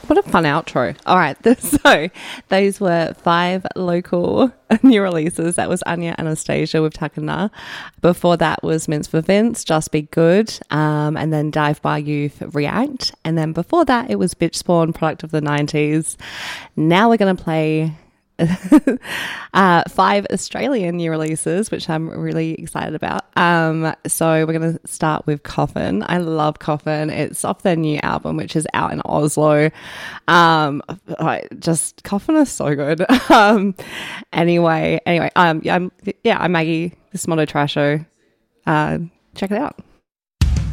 What a fun outro. All right. So those were 5 local new releases. That was Anya Anastasia with Takana. Before that was Mince for Vince, Just Be Good. And then Dive Bar Youth, React. And then before that, it was Bitch Spawn, Product of the 90s. Now we're going to play 5 Australian new releases, which I'm really excited about. So we're going to start with Coffin. I love Coffin. It's off their new album, which is out in Oslo. Coffin is so good. I'm Maggie. This is Mono Trash Show. Check it out.